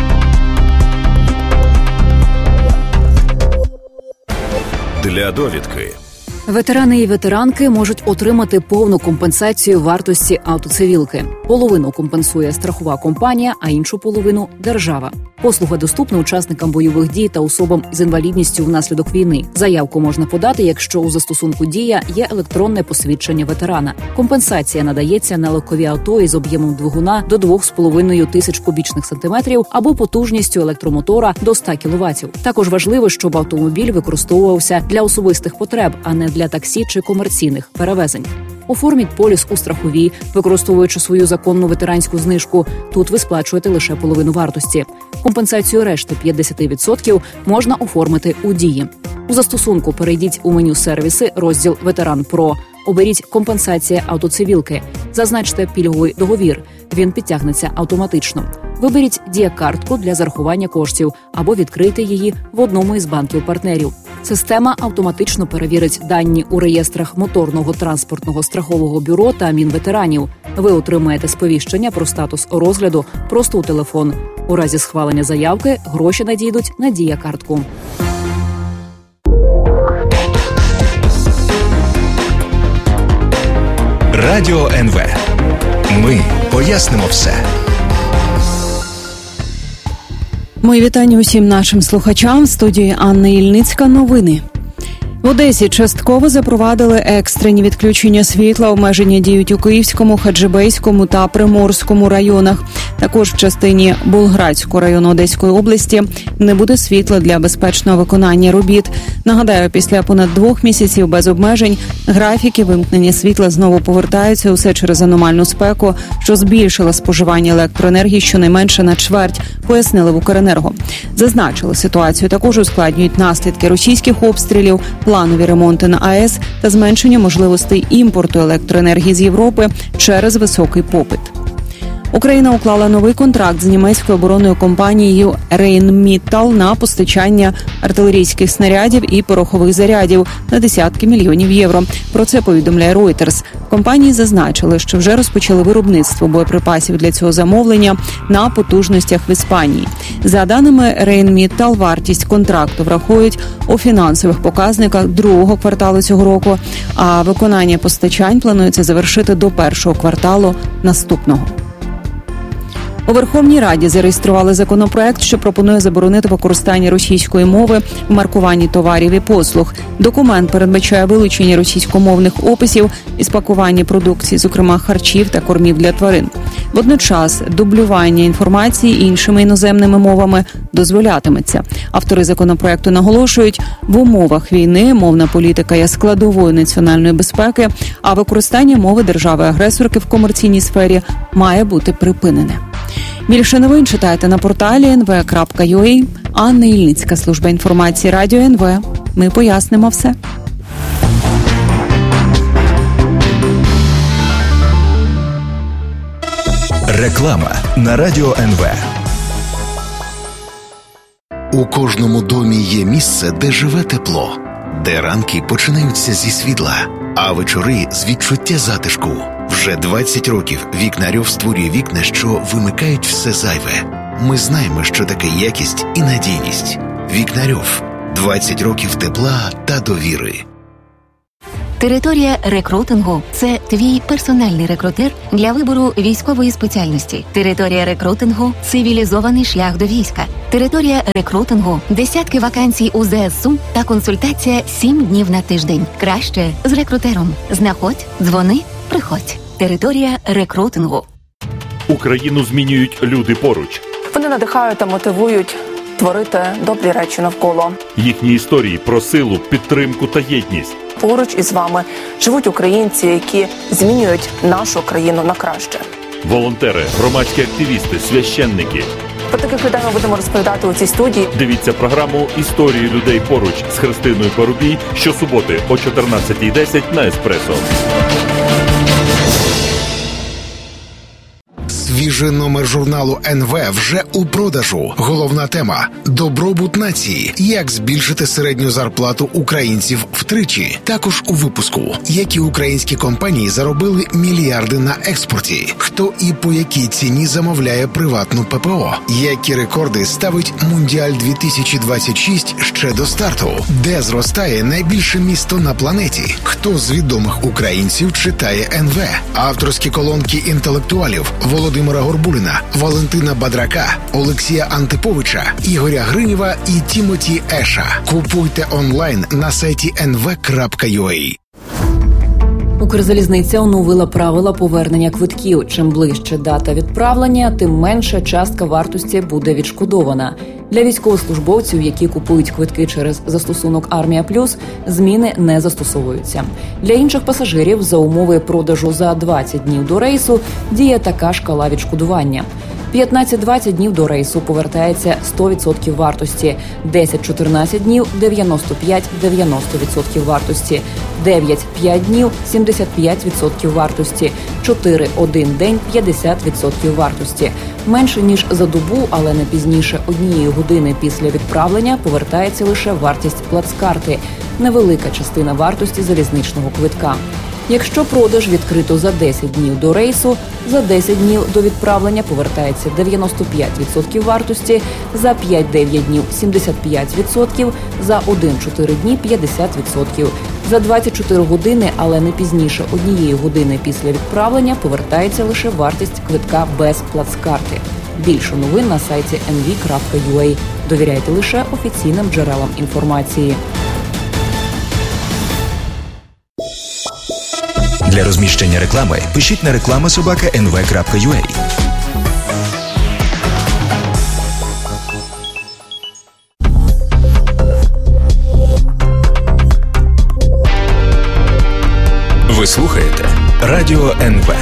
Для довідки. Ветерани і ветеранки можуть отримати повну компенсацію вартості автоцивілки. Половину компенсує страхова компанія, а іншу половину – держава. Послуга доступна учасникам бойових дій та особам з інвалідністю внаслідок війни. Заявку можна подати, якщо у застосунку «Дія» є електронне посвідчення ветерана. Компенсація надається на легкові авто із об'ємом двигуна до двох з половиною тисяч кубічних сантиметрів або потужністю електромотора до ста кіловатів. Також важливо, щоб автомобіль використовувався для особистих потреб, а не для таксі чи комерційних перевезень. Оформіть поліс у страховій, використовуючи свою законну ветеранську знижку. Тут ви сплачуєте лише половину вартості. Компенсацію решти п'ятдесят відсотків можна оформити у «Дії». У застосунку перейдіть у меню «Сервіси», розділ «Ветеран Про». Оберіть «Компенсація автоцивілки». Зазначте пільговий договір. Він підтягнеться автоматично. Виберіть «Дія-картку» для зарахування коштів або відкрийте її в одному із банків-партнерів. Система автоматично перевірить дані у реєстрах Моторного транспортного страхового бюро та Мінветеранів. Ви отримаєте сповіщення про статус розгляду просто у телефон. У разі схвалення заявки гроші надійдуть на «Дія-картку». Радіо ен ве. Ми пояснимо все. Мої вітання усім нашим слухачам. В студії Анна Ільницька. Новини. В Одесі частково запровадили екстрені відключення світла. Обмеження діють у Київському, Хаджибейському та Приморському районах. Також в частині Болградського району Одеської області не буде світла для безпечного виконання робіт. Нагадаю, після понад двох місяців без обмежень графіки вимкнення світла знову повертаються. Усе через аномальну спеку, що збільшила споживання електроенергії щонайменше на чверть, пояснили в Укренерго. Зазначили, ситуацію також ускладнюють наслідки російських обстрілів, планові ремонти на АЕС та зменшення можливостей імпорту електроенергії з Європи через високий попит. Україна уклала новий контракт з німецькою оборонною компанією Rheinmetall на постачання артилерійських снарядів і порохових зарядів на десятки мільйонів євро. Про це повідомляє Reuters. В компанії зазначили, що вже розпочали виробництво боєприпасів для цього замовлення на потужностях в Іспанії. За даними Rheinmetall, вартість контракту врахують у фінансових показниках другого кварталу цього року, а виконання постачань планується завершити до першого кварталу наступного. У Верховній Раді зареєстрували законопроект, що пропонує заборонити використання російської мови в маркуванні товарів і послуг. Документ передбачає вилучення російськомовних описів із пакування продукції, зокрема харчів та кормів для тварин. Водночас дублювання інформації іншими іноземними мовами дозволятиметься. Автори законопроекту наголошують, в умовах війни мовна політика є складовою національної безпеки, а використання мови держави-агресорки в комерційній сфері має бути припинене. Більше новин читайте на порталі ен ве крапка ю а. Анна Ільницька, служба інформації Радіо ен ве. Ми пояснимо все. Реклама на Радіо ен ве. У кожному домі є місце, де живе тепло, де ранки починаються зі світла, а вечори з відчуття затишку. Вже двадцять років Вікнарьов створює вікна, що вимикають все зайве. Ми знаємо, що таке якість і надійність. Вікнарьов. двадцять років тепла та довіри. Територія рекрутингу – це твій персональний рекрутер для вибору військової спеціальності. Територія рекрутингу – цивілізований шлях до війська. Територія рекрутингу – десятки вакансій у зе ес у та консультація сім днів на тиждень. Краще з рекрутером. Знаходь, дзвони, приходь. Територія рекрутингу. Україну змінюють люди поруч. Вони надихають та мотивують творити добрі речі навколо. Їхні історії про силу, підтримку та єдність. Поруч із вами живуть українці, які змінюють нашу країну на краще. Волонтери, громадські активісти, священники. Про таких людей ми будемо розповідати у цій студії. Дивіться програму «Історії людей поруч» з Христиною Парубій щосуботи о чотирнадцятій десять на Еспресо. Свіжий номер журналу ен ве вже у продажу. Головна тема – добробут нації. Як збільшити середню зарплату українців втричі. Також у випуску. Які українські компанії заробили мільярди на експорті. Хто і по якій ціні замовляє приватну пе пе о. Які рекорди ставить Мундіаль дві тисячі двадцять шість ще до старту. Де зростає найбільше місто на планеті. Хто з відомих українців читає ен ве. Авторські колонки інтелектуалів Володимира Горбуліна, Валентина Бадрака, Олексія Антиповича, Ігоря Гринєва і Тімоті Еша. Купуйте онлайн на сайті ен ве крапка ю а. Укрзалізниця оновила правила повернення квитків. Чим ближче дата відправлення, тим менша частка вартості буде відшкодована. Для військовослужбовців, які купують квитки через застосунок «Армія Плюс», зміни не застосовуються. Для інших пасажирів за умови продажу за двадцять днів до рейсу діє така шкала відшкодування. п'ятнадцять-двадцять днів до рейсу повертається сто відсотків вартості, десять-чотирнадцять днів – дев'яносто п'ять - дев'яносто відсотків вартості, дев'ять-п'ять днів – сімдесят п'ять відсотків вартості, чотири-один день – п'ятдесят відсотків вартості. Менше ніж за добу, але не пізніше однієї години після відправлення повертається лише вартість плацкарти – невелика частина вартості залізничного квитка. Якщо продаж відкрито за десять днів до рейсу, за десять днів до відправлення повертається дев'яносто п'ять відсотків вартості, за п'ять-дев'ять днів – сімдесят п'ять відсотків, за один-чотири дні – п'ятдесят відсотків. За двадцять чотири години, але не пізніше однієї години після відправлення повертається лише вартість квитка без плацкарти. Більше новин на сайті ен ве крапка ю а. Довіряйте лише офіційним джерелам інформації. Для розміщення реклами пишіть на реклама собака ен ве крапка ю а. Ви слухаєте Радіо ен ве.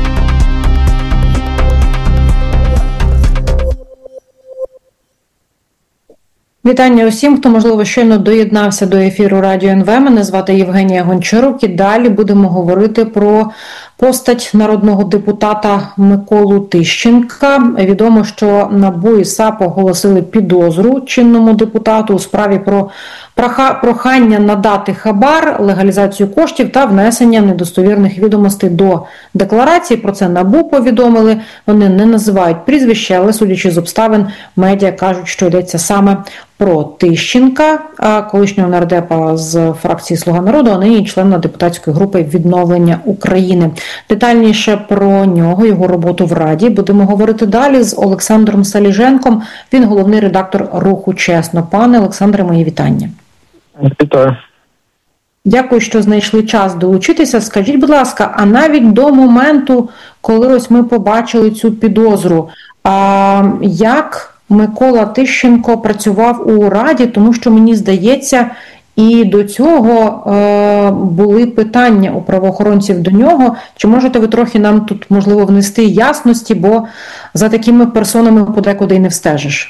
Вітання усім, хто, можливо, щойно доєднався до ефіру Радіо ен ве. Мене звати Євгенія Гончарук і далі будемо говорити про постать народного депутата Миколу Тищенка. Відомо, що НАБУ і САП оголосили підозру чинному депутату у справі про прохання надати хабар, легалізацію коштів та внесення недостовірних відомостей до декларації. Про це НАБУ повідомили. Вони не називають прізвище, але, судячи з обставин, медіа кажуть, що йдеться саме про Тищенка, колишнього нардепа з фракції «Слуга народу», а нині члена депутатської групи «Відновлення України». Детальніше про нього, його роботу в Раді будемо говорити далі з Олександром Саліженком. Він головний редактор руху «Чесно». Пане Олександре, мої вітання. Вітаю. Дякую, що знайшли час долучитися. Скажіть, будь ласка, а навіть до моменту, коли ось ми побачили цю підозру, а як Микола Тищенко працював у Раді, тому що, мені здається, і до цього е, були питання у правоохоронців до нього. Чи можете ви трохи нам тут, можливо, внести ясності, бо за такими персонами подекуди й не встежиш?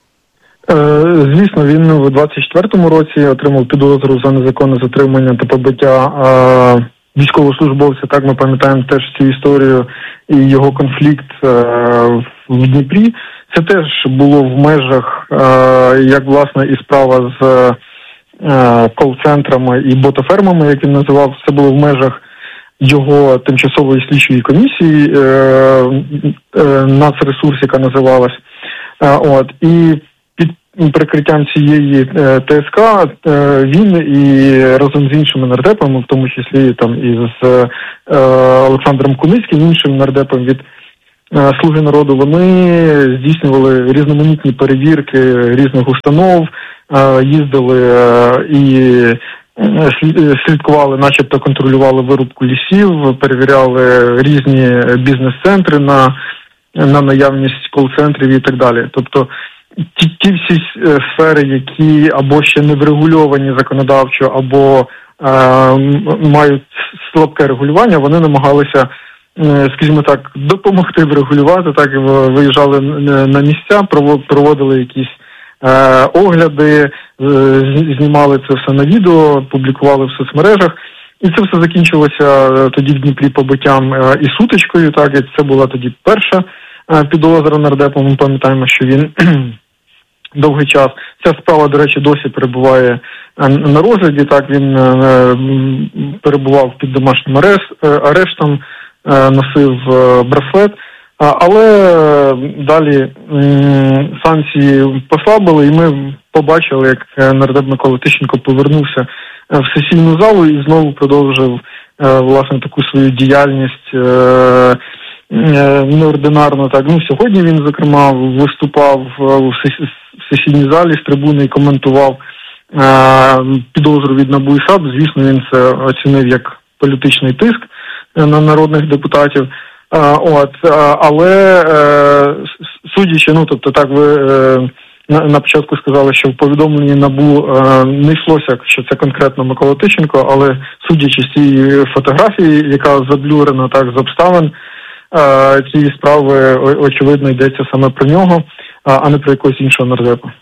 Звісно, він у двадцять четвертому році отримав підозру за незаконне затримання та побиття військовослужбовця. Так, ми пам'ятаємо теж цю історію і його конфлікт в Дніпрі. Це теж було в межах, як власне і справа з кол-центрами і ботофермами, як він називав. Це було в межах його тимчасової слідчої комісії, нацресурс, яка називалась. От, і під прикриттям цієї ТСК він і разом з іншими нардепами, в тому числі там і з Олександром Куницьким, іншим нардепом від «Слуги народу», вони здійснювали різноманітні перевірки різних установ, їздили і слідкували, начебто контролювали вирубку лісів, перевіряли різні бізнес-центри на, на наявність кол-центрів і так далі. Тобто ті, ті всі сфери, які або ще не врегульовані законодавчо, або е, мають слабке регулювання, вони намагалися, скажімо так, допомогти врегулювати, так і виїжджали на місця, проводили якісь е, огляди, знімали це все на відео, публікували в соцмережах. І це все закінчилося тоді в Дніпрі побиттям і сутичкою, так, і це була тоді перша підозра нардепу. Ми пам'ятаємо, що він довгий час. Ця справа, до речі, досі перебуває на розгляді, так, він перебував під домашнім арештом, носив браслет, але далі санкції послабили, і ми побачили, як нардеп Микола Тищенко повернувся в сесійну залу і знову продовжив, власне, таку свою діяльність неординарно. Так. Ну, сьогодні він, зокрема, виступав в сесійній залі з трибуни і коментував підозру від НАБУ і САП. Звісно, він це оцінив як політичний тиск на народних депутатів. От, але судячи, ну, тобто, так, ви на початку сказали, що в повідомленні НАБУ не йшлося, що це конкретно Микола Тищенко, але судячи з цієї фотографії, яка заблюрена, так, з обставин цієї справи, очевидно, йдеться саме про нього, а не про якогось іншого нардепа.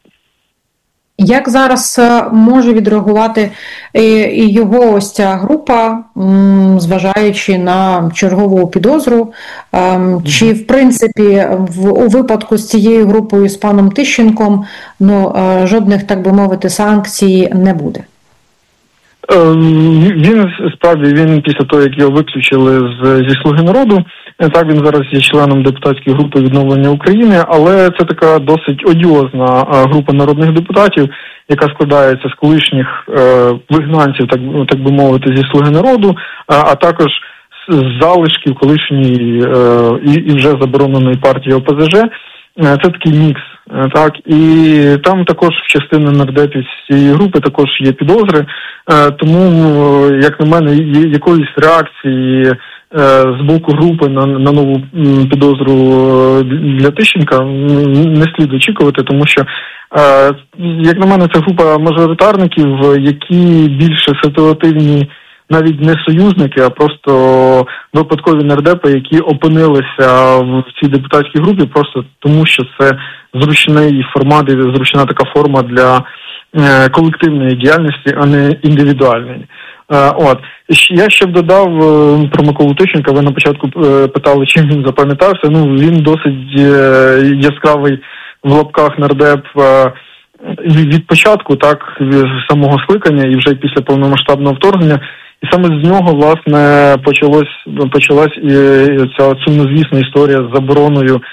Як зараз може відреагувати і його ось ця група, зважаючи на чергову підозру? Чи, в принципі, в, у випадку з цією групою, з паном Тищенком, ну, жодних, так би мовити, санкцій не буде? Він, справді, він після того, як його виключили з, зі «Слуги народу», так, він зараз є членом депутатської групи «Відновлення України», але це така досить одіозна група народних депутатів, яка складається з колишніх е, вигнанців, так, так би мовити, зі «Слуги народу», а, а також з залишків колишньої е, і, і вже забороненої партії О Пе Зе Же. Це такий мікс. Так, і там також в частини нардепів з цієї групи також є підозри, тому, як на мене, якоїсь реакції з боку групи на, на нову підозру для Тищенка не слід очікувати, тому що, як на мене, це група мажоритарників, які більше ситуативні, навіть не союзники, а просто випадкові нардепи, які опинилися в цій депутатській групі просто тому, що це зручний формат, зручна така форма для е, колективної діяльності, а не індивідуальної. Е, от. Я ще б додав е, про Миколу Тищенка, ви на початку е, питали, чим він запам'ятався. Ну, він досить е, яскравий в лапках нардеп е, від початку, так, з самого скликання і вже після повномасштабного вторгнення. І саме з нього, власне, почалось, почалась і ця сумнозвісна історія з забороною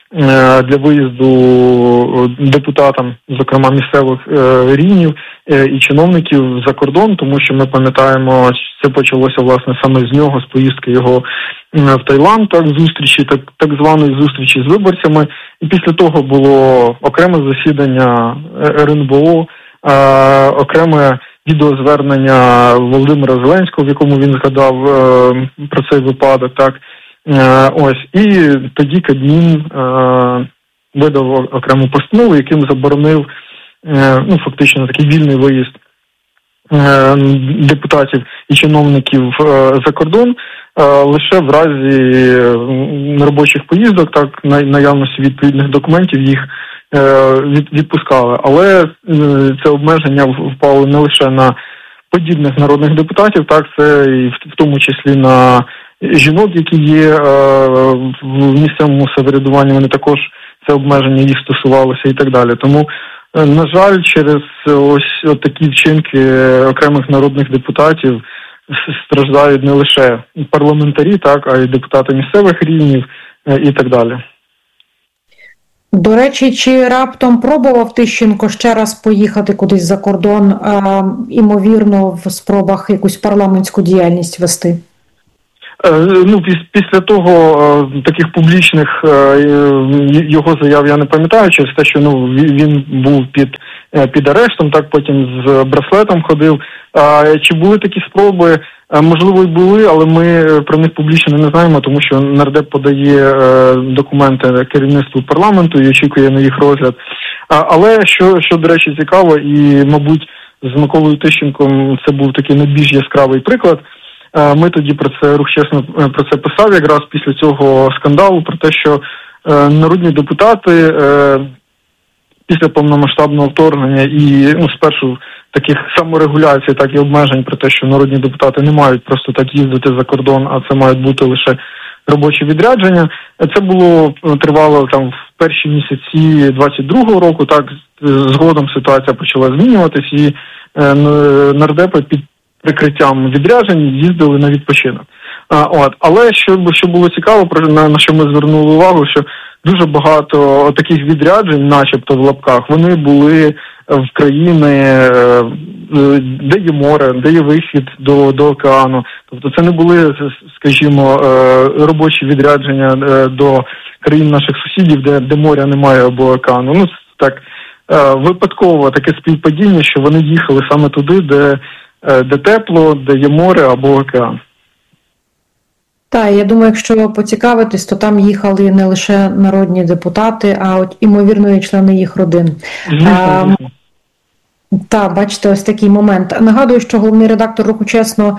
для виїзду депутатам, зокрема місцевих рівнів і чиновників за кордон, тому що ми пам'ятаємо, це почалося власне саме з нього, з поїздки його в Таїланд, так, зустрічі, так, так званої зустрічі з виборцями. І після того було окреме засідання ер ен бе о, окреме відеозвернення Володимира Зеленського, в якому він згадав про цей випадок, так. Ось, і тоді Кабмін видав окрему постанову, яким заборонив, ну, фактично такий вільний виїзд депутатів і чиновників за кордон лише в разі робочих поїздок, так, наявності відповідних документів їх відпускали. Але це обмеження впало не лише на подібних народних депутатів, так, це і в тому числі на жінок, які є в місцевому самоврядуванні, вони також це обмеження їх стосувалося і так далі. Тому, на жаль, через ось от такі вчинки окремих народних депутатів страждають не лише парламентарі, так, а й депутати місцевих рівнів і так далі. До речі, чи раптом пробував Тищенко ще раз поїхати кудись за кордон, а, ймовірно, в спробах якусь парламентську діяльність вести? Ну, після того таких публічних його заяв я не пам'ятаю, через те, що, ну, він був під, під арештом, так, потім з браслетом ходив. Чи були такі спроби? Можливо, і були, але ми про них публічно не знаємо, тому що нардеп подає документи керівництву парламенту і очікує на їх розгляд. Але, що, що до речі, цікаво, і, мабуть, з Миколою Тищенком це був такий найбільш яскравий приклад. Ми тоді про це, Рух чесно про це писав якраз після цього скандалу, про те, що народні депутати після повномасштабного вторгнення і, ну, спершу таких саморегуляцій, так і обмежень про те, що народні депутати не мають просто так їздити за кордон, а це мають бути лише робочі відрядження. Це було, тривало там в перші місяці двадцять другого року, так, згодом ситуація почала змінюватись і нардепи під прикриттям відряджень їздили на відпочинок. А, от. Але що, що було цікаво, на, на що ми звернули увагу, що дуже багато таких відряджень, начебто в лапках, вони були в країни, де є море, де є вихід до, до океану. Тобто це не були, скажімо, робочі відрядження до країн наших сусідів, де, де моря немає або океану. Ну, так, випадково таке співпадіння, що вони їхали саме туди, де де тепло, де є море або океан. Так, я думаю, якщо поцікавитись, то там їхали не лише народні депутати, а от, ймовірно, і члени їх родин. Звісно, звісно. Так, бачите, ось такий момент. Нагадую, що головний редактор «Руху Чесно»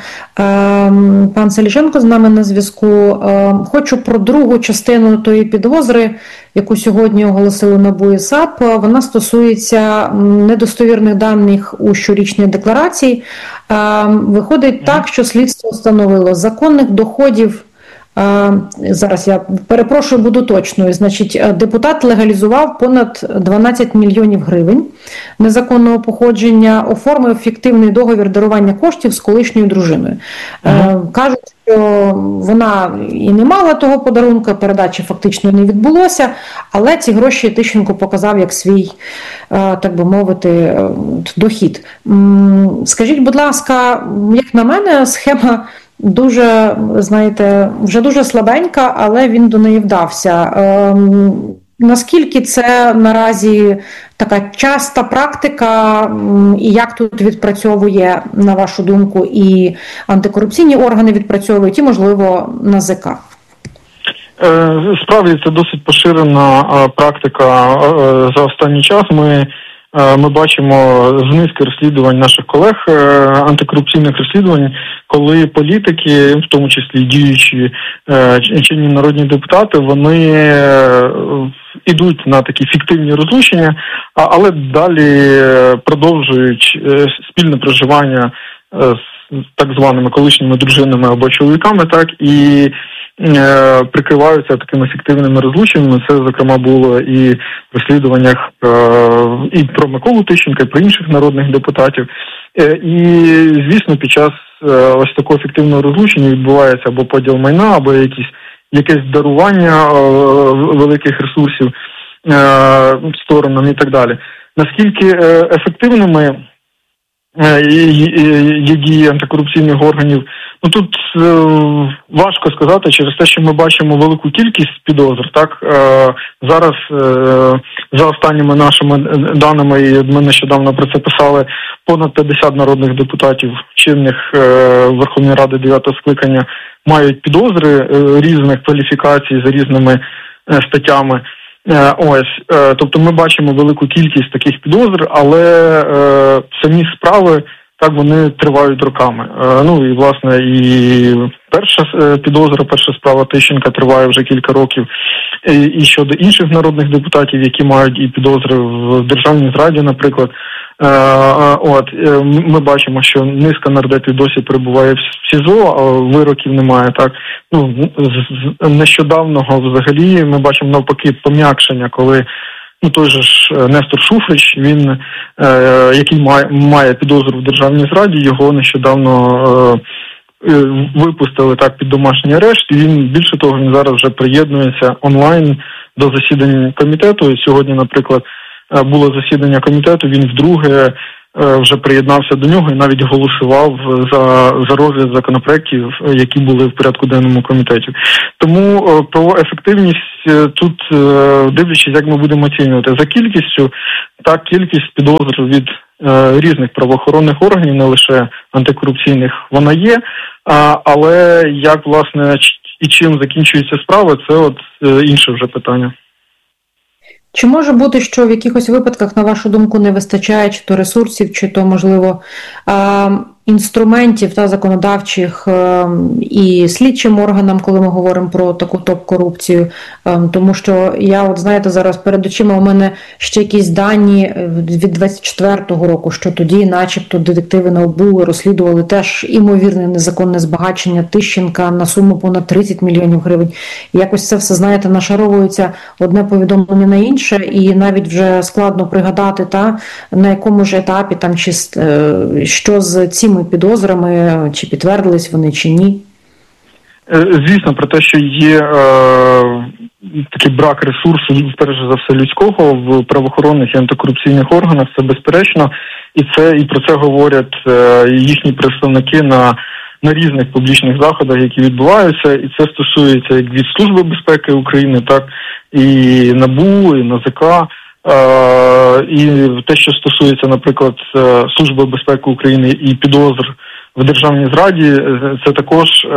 пан Селішенко з нами на зв'язку. Хочу про другу частину тої підозри, яку сьогодні оголосили НАБУ і САП. Вона стосується недостовірних даних у щорічній декларації. Виходить так, що слідство встановило законних доходів. Зараз я перепрошую, буду точною. Значить, депутат легалізував понад дванадцять мільйонів гривень незаконного походження, оформив фіктивний договір дарування коштів з колишньою дружиною. Uh-huh. Кажуть, що вона і не мала того подарунка, передачі фактично не відбулося, але ці гроші Тищенко показав як свій, так би мовити, дохід. Скажіть, будь ласка, як на мене, схема дуже, знаєте, вже дуже слабенька, але він до неї вдався. Ем, наскільки це наразі така часта практика, і як тут відпрацьовує, на вашу думку, і антикорупційні органи відпрацьовують, і, можливо, НАЗК? Справді, це досить поширена практика за останній час. Ми Ми бачимо з низки розслідувань наших колег, антикорупційних розслідувань, коли політики, в тому числі діючі чинні народні депутати, вони йдуть на такі фіктивні розлучення, але далі продовжують спільне проживання з так званими колишніми дружинами або чоловіками, так, і прикриваються такими фіктивними розлученнями. Це, зокрема, було і в розслідуваннях і про Миколу Тищенка, і про інших народних депутатів. І, звісно, під час ось такого фіктивного розлучення відбувається або поділ майна, або якісь якесь дарування великих ресурсів сторонам і так далі. Наскільки ефективними є дії антикорупційних органів, ну тут е, важко сказати через те, що ми бачимо велику кількість підозр. Так е, зараз е, за останніми нашими даними, і ми нещодавно про це писали, понад п'ятдесят народних депутатів чинних е, Верховної Ради дев'ятого скликання мають підозри е, різних кваліфікацій за різними е, статтями. Е, ось, е, тобто ми бачимо велику кількість таких підозр, але е, самі справи так вони тривають роками. Е, ну і власне і перша е, підозра, перша справа Тищенка триває вже кілька років. І, і щодо інших народних депутатів, які мають і підозри в державній зраді, наприклад, е, е, от е, ми бачимо, що низка нардепів досі перебуває в СІЗО, а вироків немає. Так, ну з, з нещодавного взагалі ми бачимо навпаки пом'якшення, коли ну той же ж Нестор Шуфрич, він е, який має, має підозру в державній зраді, його нещодавно е, випустили так під домашній арешт, і він, більше того, він зараз вже приєднується онлайн до засідань комітету. І сьогодні, наприклад, було засідання комітету, він вдруге вже приєднався до нього і навіть голосував за, за розгляд законопроєктів, які були в порядку денному комітеті. Тому про ефективність тут, дивлячись, як ми будемо оцінювати за кількістю, так кількість підозр від різних правоохоронних органів, не лише антикорупційних, вона є, але як, власне, і чим закінчується справа, це от інше вже питання. Чи може бути, що в якихось випадках, на вашу думку, не вистачає чи то ресурсів, чи то, можливо, інструментів та законодавчих і слідчим органам, коли ми говоримо про таку топ-корупцію? Тому що я, от знаєте, зараз перед очима у мене ще якісь дані від двадцять четвертого року, що тоді начебто детективи НАБУ розслідували теж імовірне незаконне збагачення Тищенка на суму понад тридцять мільйонів гривень. Якось це все, знаєте, нашаровується одне повідомлення на інше, і навіть вже складно пригадати, та, на якому ж етапі там, чи що з цими підозрами, чи підтвердились вони, чи ні? Звісно, про те, що є е, такий брак ресурсу, перш за все, людського в правоохоронних і антикорупційних органах, це безперечно, і це і про це говорять е, їхні представники на, на різних публічних заходах, які відбуваються, і це стосується як від Служби безпеки України, так і НАБУ, і НАЗК. Е, і те, що стосується, наприклад, Служби безпеки України і підозр в державній зраді, це також е,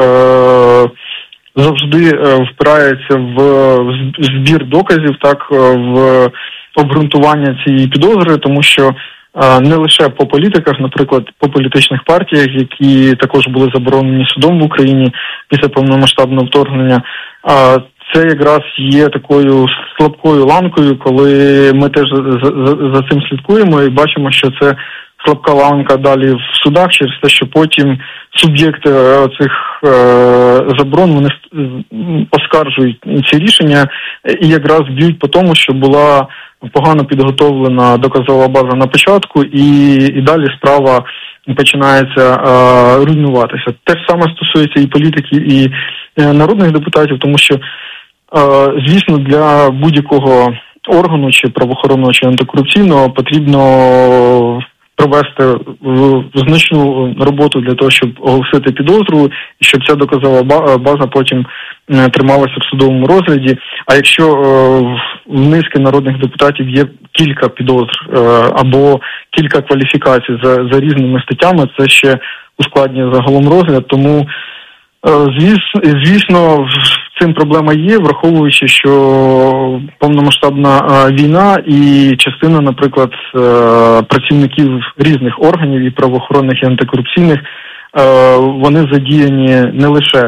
завжди впирається в збір доказів, так, в обґрунтування цієї підозри, тому що е, не лише по політиках, наприклад, по політичних партіях, які також були заборонені судом в Україні після повномасштабного вторгнення, е, це якраз є такою слабкою ланкою, коли ми теж за, за, за цим слідкуємо і бачимо, що це слабка ланка далі в судах через те, що потім суб'єкти цих е, заборон вони оскаржують ці рішення і якраз б'ють по тому, що була погано підготовлена доказова база на початку, і, і далі справа починається е, руйнуватися. Те ж саме стосується і політиків, і е, народних депутатів, тому що, е, звісно, для будь-якого органу, чи правоохоронного, чи антикорупційного потрібно провести значну роботу для того, щоб оголосити підозру, і щоб ця доказова база потім трималася в судовому розгляді. А якщо в низки народних депутатів є кілька підозр або кілька кваліфікацій за, за різними статтями, це ще ускладнює загалом розгляд. Тому, звісно, звісно, цим проблема є, враховуючи, що повномасштабна війна і частина, наприклад, працівників різних органів, і правоохоронних, і антикорупційних, вони задіяні не лише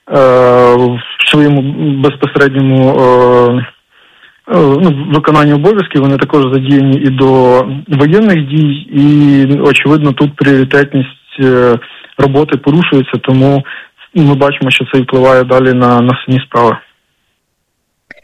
в своєму безпосередньому ну, виконанні обов'язків, вони також задіяні і до воєнних дій, і, очевидно, тут пріоритетність роботи порушується, тому ми бачимо, що це впливає далі на, на самі справи.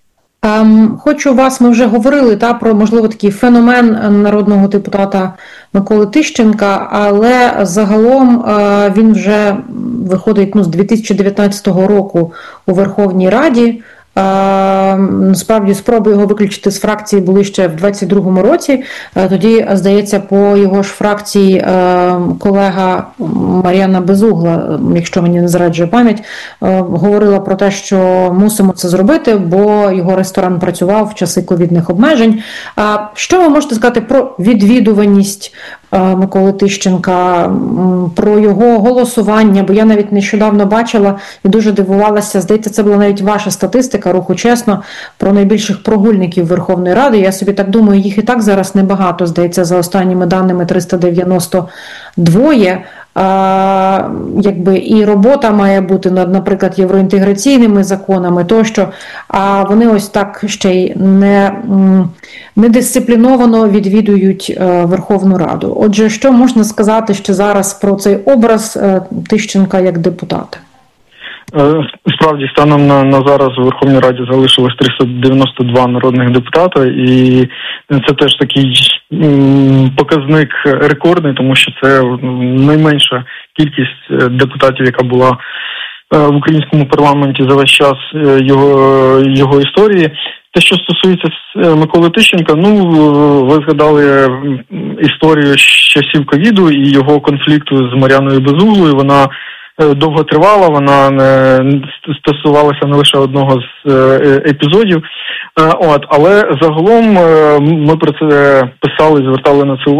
Ем, хочу вас, ми вже говорили та, про, можливо, такий феномен народного депутата Миколи Тищенка, але загалом е, він вже виходить ну, з дві тисячі дев'ятнадцятого року у Верховній Раді. Насправді, спроби його виключити з фракції були ще в двадцять другому році. Тоді, здається, по його ж фракції колега Мар'яна Безугла, якщо мені не зраджує пам'ять, говорила про те, що мусимо це зробити, бо його ресторан працював в часи ковідних обмежень. Що ви можете сказати про відвідуваність Миколи Тищенка, про його голосування, бо я навіть нещодавно бачила і дуже дивувалася, здається, це була навіть ваша статистика, Руху Чесно, про найбільших прогульників Верховної Ради. Я собі так думаю, їх і так зараз небагато, здається, за останніми даними триста дев'яносто два. А, якби і робота має бути над, наприклад, євроінтеграційними законами тощо, а вони ось так ще й не, не дисципліновано відвідують е, Верховну Раду. Отже, що можна сказати ще зараз про цей образ е, Тищенка як депутата? Справді, станом на, на зараз у Верховній Раді залишилось триста дев'яносто два народних депутата, і це теж такий м, показник рекордний, тому що це найменша кількість депутатів, яка була в українському парламенті за весь час його, його історії. Те, що стосується Миколи Тищенка, ну, ви згадали історію з часів ковіду і його конфлікту з Мар'яною Безуглою. Вона довго тривала, вона не стосувалася не лише одного з епізодів. От, але загалом ми про це писали, звертали на це увагу.